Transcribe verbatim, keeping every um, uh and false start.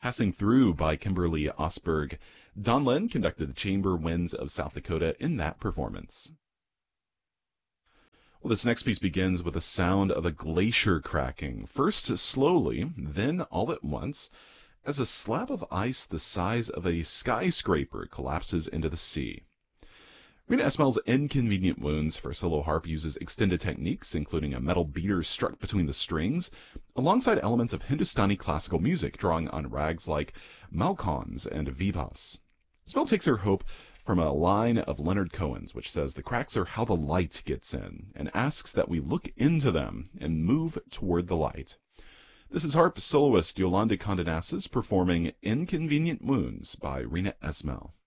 Passing Through by Kimberly Osberg. Don Lynn conducted the Chamber Winds of South Dakota in that performance. Well, this next piece begins with the sound of a glacier cracking, first slowly, then all at once, as a slab of ice the size of a skyscraper collapses into the sea. Rena Esmail's Inconvenient Wounds for solo harp uses extended techniques, including a metal beater struck between the strings, alongside elements of Hindustani classical music, drawing on rags like malkauns and vivas. Esmail takes her hope from a line of Leonard Cohen's, which says, "The cracks are how the light gets in," and asks that we look into them and move toward the light. This is harp soloist Yolanda Condenasis performing Inconvenient Wounds by Rena Esmail.